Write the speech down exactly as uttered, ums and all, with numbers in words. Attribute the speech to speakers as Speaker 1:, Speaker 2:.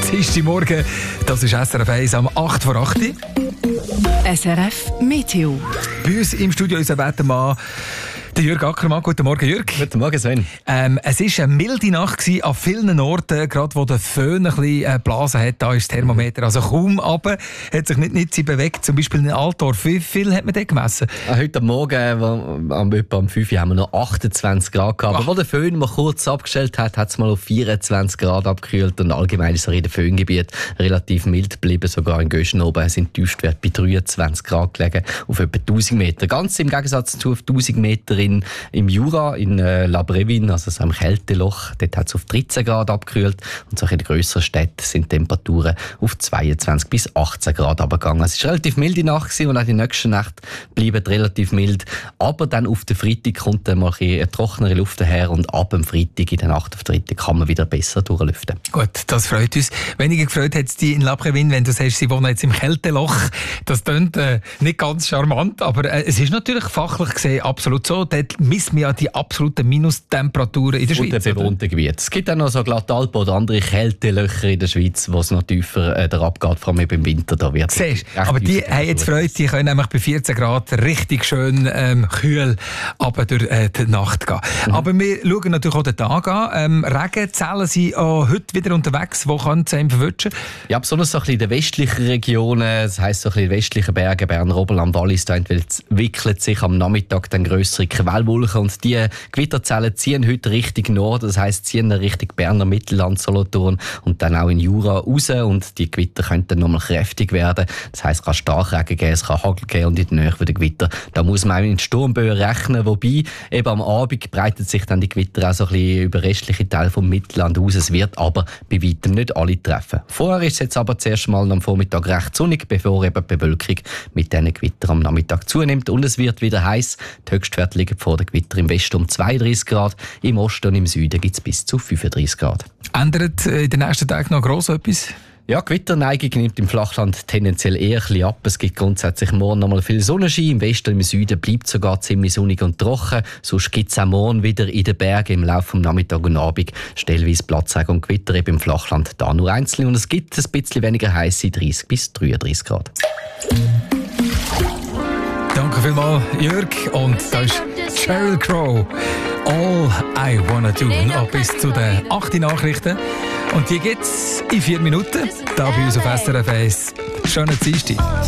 Speaker 1: Dienstagmorgen, das ist S R F eins am acht vor acht.
Speaker 2: S R F Meteo.
Speaker 1: Bei uns im Studio unser Wettermann, der Jürg Ackermann. Guten Morgen, Jürg.
Speaker 3: Guten Morgen, Sven.
Speaker 1: Ähm, es war eine milde Nacht gewesen, an vielen Orten, gerade wo der Föhn ein bisschen äh, geblasen hat. Da ist das Thermometer also kaum runter, hat sich nicht, nicht bewegt. Zum Beispiel in Altdorf. Wie viel hat man dort gemessen?
Speaker 3: Heute Morgen, wo, am, etwa um fünf Uhr, haben wir noch achtundzwanzig Grad gehabt. Aber wo der Föhn mal kurz abgestellt hat, hat es mal auf vierundzwanzig Grad abgekühlt. Und allgemein ist es in den Föhngebiet relativ mild geblieben. Sogar in Göschen oben sind die Tiefstwerte bei dreiundzwanzig Grad gelegen, auf etwa tausend Meter. Ganz im Gegensatz zu auf tausend Meter in, im Jura, in äh, La Brevine, also so einem Kälteloch. Dort hat es auf dreizehn Grad abgekühlt. Und so in den grösseren Städten sind die Temperaturen auf zweiundzwanzig bis achtzehn Grad abgegangen. Es war eine relativ milde Nacht gewesen, und auch die nächste Nacht bleiben relativ mild. Aber dann auf den Freitag kommt dann mal eine trockenere Luft daher, und ab dem Freitag, in der Nacht auf den Freitag, kann man wieder besser durchlüften.
Speaker 1: Gut, das freut uns. Weniger gefreut hat es die in La Brevine, wenn du sagst, sie wohnen jetzt im Kälteloch. Das klingt äh, nicht ganz charmant, aber äh, es ist natürlich fachlich gesehen absolut so. Dort misst man ja die absoluten Minustemperaturen in der Schweiz.
Speaker 3: Und den bewohnten Gebiet. Es gibt auch noch so Glattalpen oder andere Kältelöcher in der Schweiz, wo es noch tiefer äh, abgeht, vor allem im Winter. Da wird
Speaker 1: Siehst, aber die haben jetzt Freude, die können nämlich bei vierzehn Grad richtig schön ähm, kühl aber durch äh, die Nacht gehen. Mhm. Aber wir schauen natürlich auch den Tag an. Ähm, Regenzellen sind auch heute wieder unterwegs. Wo können sie einem verwünschen?
Speaker 3: Ja, besonders so ein bisschen in den westlichen Regionen, das heisst so ein bisschen westlichen Berge, Berner Oberland, Wallis, da entwickelt sich am Nachmittag dann grössere Quellwolken, und die Gewitterzellen ziehen heute Richtung Norden, das heisst ziehen Richtung Berner Mittelland, Solothurn und dann auch in Jura raus, und die Gewitter können dann nochmal kräftig werden. Das heisst, es kann Starkregen geben, es kann Hagel geben, und in der Nähe der Gewitter, da muss man auch in Sturmböen rechnen, wobei eben am Abend breitet sich dann die Gewitter auch so ein bisschen über restliche Teile vom Mittelland aus. Es wird aber bei weitem nicht alle treffen. Vorher ist es jetzt aber zuerst mal am Vormittag recht sonnig, bevor eben die Bewölkung mit diesen Gewittern am Nachmittag zunimmt, und es wird wieder heiß. Die Höchstwerte liegen vor den Gewitter im Westen um zweiunddreißig Grad, im Osten und im Süden gibt es bis zu fünfunddreißig Grad.
Speaker 1: Ändert in den nächsten Tagen noch gross etwas?
Speaker 3: Ja, die Gewitterneigung nimmt im Flachland tendenziell eher ein bisschen ab. Es gibt grundsätzlich morgen noch mal viel Sonnenschein. Im Westen und im Süden bleibt es sogar ziemlich sonnig und trocken. Sonst gibt es auch morgen wieder in den Bergen im Laufe des Nachmittags und Abend stellweise Platzregen und Gewitter, eben im Flachland da nur einzeln. Und es gibt ein bisschen weniger heiße dreißig bis dreiunddreißig Grad.
Speaker 1: Danke vielmals, Jörg. Und da ist Sheryl Crow. All I Wanna Do. Noch bis zu den acht Nachrichten. Und die gibt's in vier Minuten. Da bei uns auf S R F eins. Schönen Dienstag.